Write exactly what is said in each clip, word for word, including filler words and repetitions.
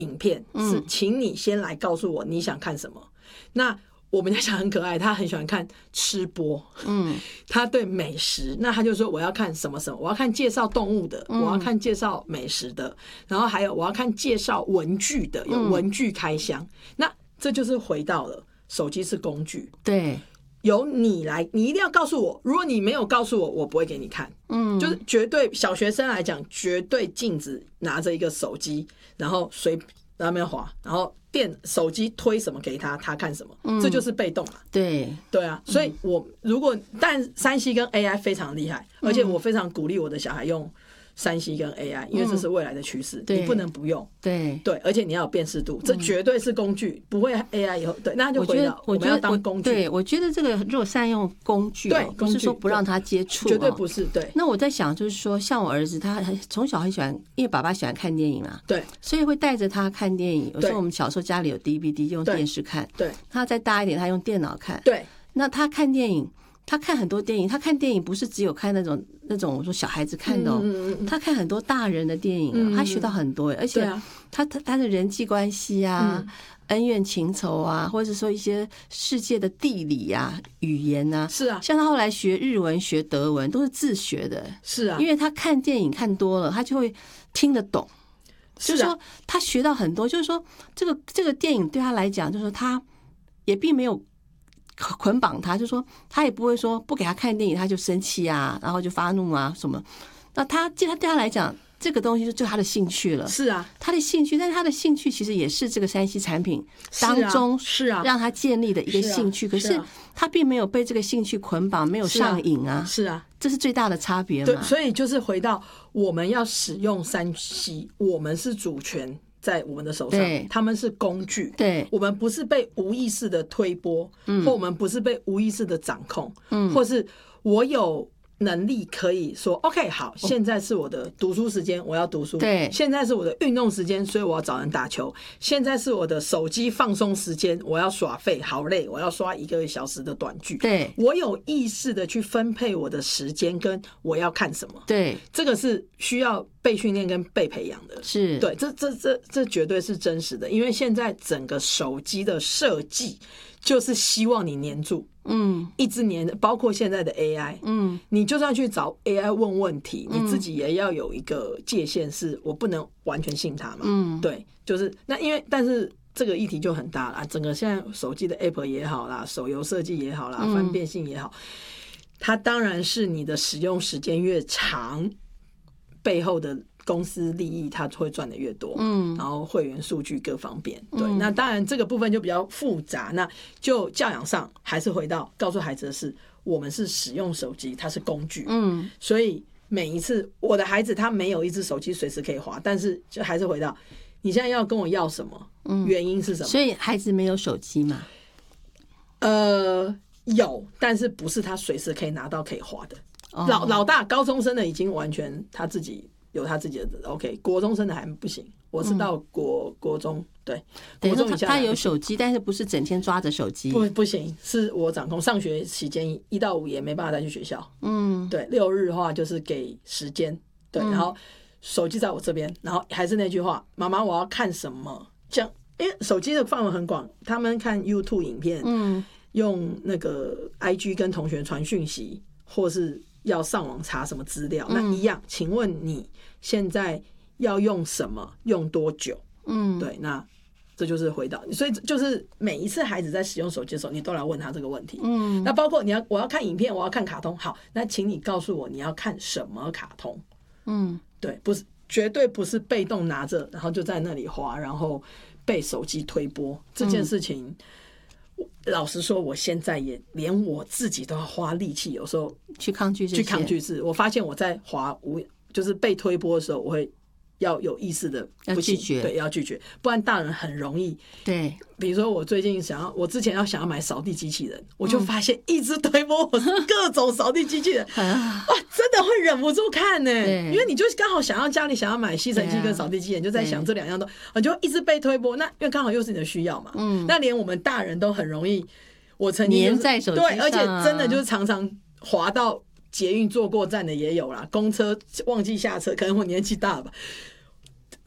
影片，是请你先来告诉我你想看什么。那我们家小孩很可爱，他很喜欢看吃播，嗯，他对美食，那他就说我要看什么什么，我要看介绍动物的，嗯、我要看介绍美食的，然后还有我要看介绍文具的，有文具开箱。嗯、那这就是回到了手机是工具， 对， 由你来，你一定要告诉我，如果你没有告诉我，我不会给你看。嗯，就是绝对小学生来讲，绝对禁止拿着一个手机，然后随在那边滑，然后。电手机推什么给他，他看什么，嗯、这就是被动了。 对对啊，所以我如果但三 C 跟 A I 非常厉害，而且我非常鼓励我的小孩用三 C 跟 A I， 因为这是未来的趋势，嗯、你不能不用。 对对，而且你要有辨识度，这绝对是工具，不会 A I 以后对，那就回到我们要当工具。 对，我觉得这个如果善用工具， 对， 不是说不让他接触， 绝对不是。对， 那我在想，就是说，像我儿子，他从小很喜欢，因为爸爸喜欢看电影嘛， 对， 所以会带着他看电影。有时候我们小时候家里有 D V D， 用电视看， 对， 他再大一点，他用电脑看， 对。 那他看电影。他看很多电影，他看电影不是只有看那种那种我说小孩子看的、哦，嗯嗯嗯他看很多大人的电影、啊嗯、他学到很多，而且他他他的人际关系啊、嗯、恩怨情仇啊，或者是说一些世界的地理啊、语言啊， 是啊， 像他后来学日文、学德文都是自学的， 是啊， 因为他看电影看多了，他就会听得懂，就是说他学到很多，就是说这个这个电影对他来讲，就是说他也并没有。捆绑他，就说他也不会说不给他看电影他就生气啊，然后就发怒啊什么。那他对他对他来讲，这个东西就他的兴趣了。 是啊， 他的兴趣，但是他的兴趣其实也是这个三 C 产品当中是啊让他建立的一个兴趣。可是他并没有被这个兴趣捆绑，没有上瘾啊。 是啊， 这是最大的差别嘛。 对，所以就是回到我们要使用三 C， 我们是主权。在我们的手上，他们是工具， 对， 我们不是被无意识的推波，嗯、或我们不是被无意识的掌控，嗯、或是我有能力可以说 OK 好，现在是我的读书时间，我要读书， 对， 现在是我的运动时间，所以我要找人打球，现在是我的手机放松时间，我要耍废，好累，我要刷一个小时的短剧， 对， 我有意识的去分配我的时间跟我要看什么， 对， 这个是需要被训练跟被培养的， 是对，这这这这绝对是真实的，因为现在整个手机的设计就是希望你黏住，嗯，一直黏，包括现在的 A I， 嗯，你就算去找 A I 问问题，你自己也要有一个界限，是我不能完全信它嘛，嗯，对，就是那因为但是这个议题就很大啦，整个现在手机的 App 也好啦，手游设计也好啦，方便性也好，它当然是你的使用时间越长，背后的公司利益它会赚的越多，嗯，然后会员数据各方面，对，嗯、那当然这个部分就比较复杂。那就教养上还是回到告诉孩子的是，我们是使用手机，它是工具，嗯，所以每一次我的孩子他没有一只手机随时可以滑，但是就还是回到你现在要跟我要什么，嗯，原因是什么？ 所以孩子没有手机嘛？ 呃，有，但是不是他随时可以拿到可以滑的。哦、老老大高中生的已经完全他自己有他自己的 OK， 国中生的还不行。我是到国、嗯、国中，对，国中以下他, 他有手机，但是不是整天抓着手机？ 不不行，是我掌控。上学期间一到五也没办法带去学校，嗯，对，六日的话就是给时间，对，然后手机在我这边，然后还是那句话，妈妈我要看什么？这样，因为手机的范围很广，他们看 YouTube 影片，嗯，用那个 I G 跟同学传讯息，或是要上网查什么资料，嗯、那一样。请问你现在要用什么？用多久？嗯，对，那这就是回到，所以就是每一次孩子在使用手机的时候，你都来问他这个问题。嗯，那包括你要我要看影片，我要看卡通，好，那请你告诉我你要看什么卡通？嗯，对，不是绝对不是被动拿着，然后就在那里滑，然后被手机推播这件事情。嗯，老实说，我现在也连我自己都要花力气，有时候去抗拒这些， 去抗拒是。我发现我在滑无就是被推播的时候，我会要有意识的要拒绝， 对，要拒绝，不然大人很容易。 对， 比如说我最近想要，我之前要想要买扫地机器人，我就发现一直推播我各种扫地机器人，嗯、哇，真的会忍不住看呢、欸，因为你就刚好想要家里想要买吸尘器跟扫地机器人，就在想这两样都，你就一直被推播，那因为刚好又是你的需要嘛，嗯，那连我们大人都很容易，我曾经、就是、 黏在手机上、啊， 对，而且真的就是常常滑到捷运坐过站的也有啦，公车忘记下车，可能我年纪大了吧。我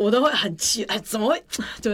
我都会很气，哎，怎么会就